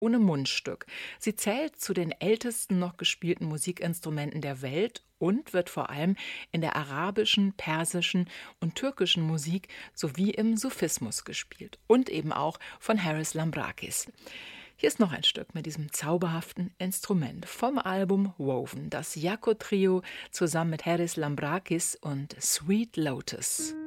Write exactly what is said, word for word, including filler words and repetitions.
ohne Mundstück. Sie zählt zu den ältesten noch gespielten Musikinstrumenten der Welt und wird vor allem in der arabischen, persischen und türkischen Musik sowie im Sufismus gespielt und eben auch von Haris Lambrakis. Hier ist noch ein Stück mit diesem zauberhaften Instrument vom Album Woven, das Jaco Trio zusammen mit Haris Lambrakis und Sweet Lotus.